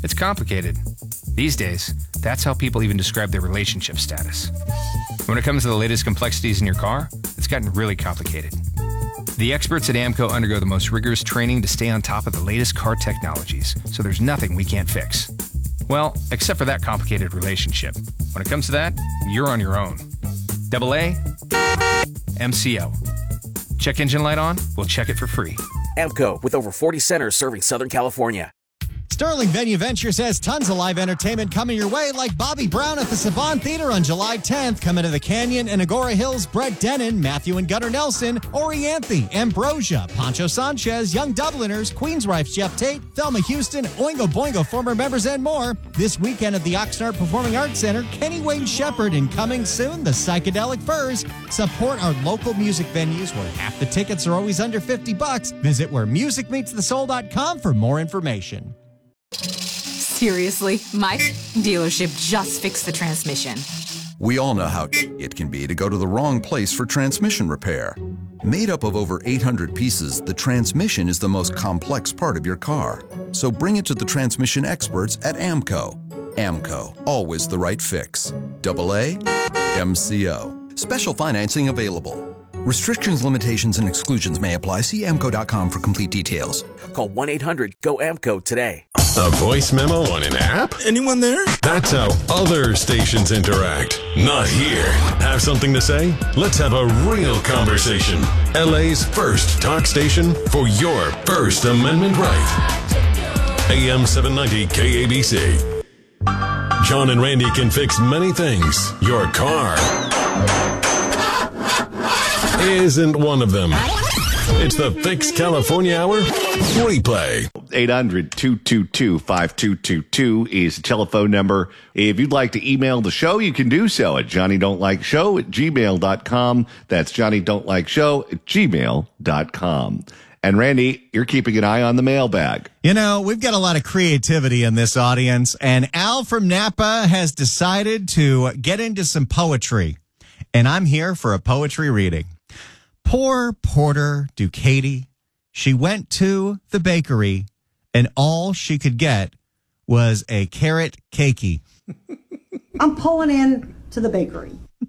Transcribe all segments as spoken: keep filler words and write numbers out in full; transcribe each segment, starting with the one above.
It's complicated. These days, that's how people even describe their relationship status. When it comes to the latest complexities in your car, it's gotten really complicated. The experts at AAMCO undergo the most rigorous training to stay on top of the latest car technologies, so there's nothing we can't fix. Well, except for that complicated relationship. When it comes to that, you're on your own. Double A, M C O. Check engine light on? We'll check it for free. AAMCO, with over forty centers serving Southern California. Sterling Venue Ventures has tons of live entertainment coming your way, like Bobby Brown at the Saban Theater on July tenth. Coming to the Canyon and Agora Hills, Brett Dennen, Matthew and Gunnar Nelson, Orianthe, Ambrosia, Pancho Sanchez, Young Dubliners, Queensryche's Jeff Tate, Thelma Houston, Oingo Boingo former members, and more. This weekend at the Oxnard Performing Arts Center, Kenny Wayne Shepherd, and coming soon, the Psychedelic Furs. Support our local music venues where half the tickets are always under fifty bucks. Visit where music meets the soul dot com for more information. Seriously, my dealership just fixed the transmission. We all know how it can be to go to the wrong place for transmission repair. Made up of over eight hundred pieces, the transmission is the most complex part of your car. So bring it to the transmission experts at AAMCO. AAMCO, always the right fix. Double A, M C O. Special financing available. Restrictions, limitations, and exclusions may apply. See A A M C O dot com for complete details. Call one eight hundred G O A M C O today. A voice memo on an app? Anyone there? That's how other stations interact. Not here. Have something to say? Let's have a real conversation. L A's first talk station for your First Amendment right. A M seven ninety K A B C. John and Randy can fix many things. Your car isn't one of them. It's the Fix California Hour replay. eight hundred two two two five two two two is the telephone number. If you'd like to email the show, you can do so at johnny don't like show at gmail dot com. That's johnny don't like show at gmail dot com. And Randy, you're keeping an eye on the mailbag. You know, we've got a lot of creativity in this audience, and Al from Napa has decided to get into some poetry. And I'm here for a poetry reading. Poor Porter Ducati. She went to the bakery, and all she could get was a carrot cakey. I'm pulling in to the bakery.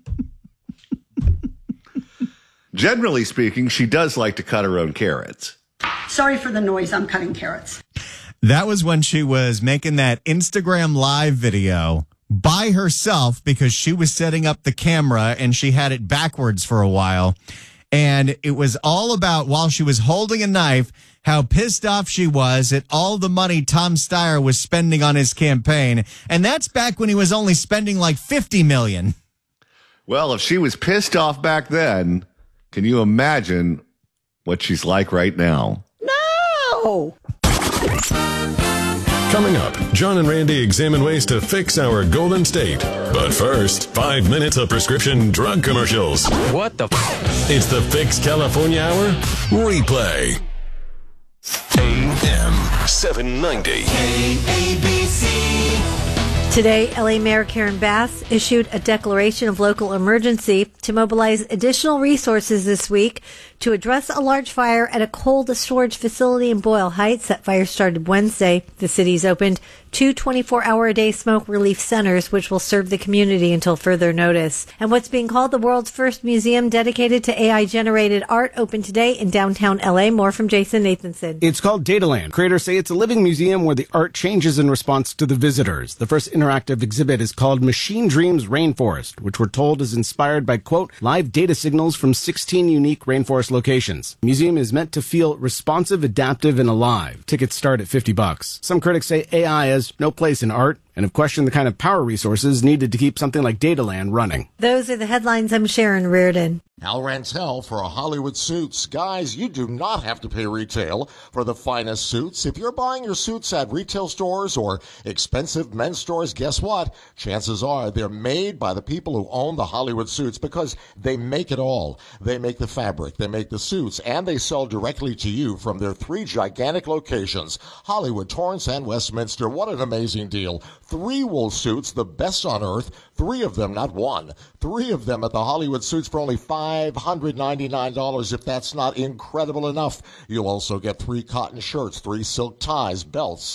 Generally speaking, she does like to cut her own carrots. Sorry for the noise. I'm cutting carrots. That was when she was making that Instagram live video by herself because she was setting up the camera and she had it backwards for a while. And it was all about, while she was holding a knife, how pissed off she was at all the money Tom Steyer was spending on his campaign. And that's back when he was only spending like fifty million dollars. Well, if she was pissed off back then, can you imagine what she's like right now? No! Coming up, John and Randy examine ways to fix our Golden State. But first, five minutes of prescription drug commercials. What the f***? It's the Fix California Hour replay. A M seven ninety. K A B C. Today, L A Mayor Karen Bass issued a declaration of local emergency to mobilize additional resources this week to address a large fire at a cold storage facility in Boyle Heights. That fire started Wednesday. The city's opened two twenty-four hour a day smoke relief centers, which will serve the community until further notice. And what's being called the world's first museum dedicated to A I-generated art opened today in downtown L A. More from Jason Nathanson. It's called Dataland. Creators say it's a living museum where the art changes in response to the visitors. The first interactive exhibit is called Machine Dreams Rainforest, which we're told is inspired by, quote, live data signals from sixteen unique rainforest locations. The museum is meant to feel responsive, adaptive, and alive. Tickets start at fifty bucks. Some critics say A I has no place in art and have questioned the kind of power resources needed to keep something like Dataland running. Those are the headlines. I'm Sharon Reardon. Al Rantel for a Hollywood Suits. Guys, you do not have to pay retail for the finest suits. If you're buying your suits at retail stores or expensive men's stores, guess what? Chances are they're made by the people who own the Hollywood Suits because they make it all. They make the fabric, they make the suits, and they sell directly to you from their three gigantic locations, Hollywood, Torrance, and Westminster. What an amazing deal. Three wool suits, the best on earth. Three of them, not one. Three of them at the Hollywood Suits for only five hundred ninety-nine dollars. If that's not incredible enough, you'll also get three cotton shirts, three silk ties, belts,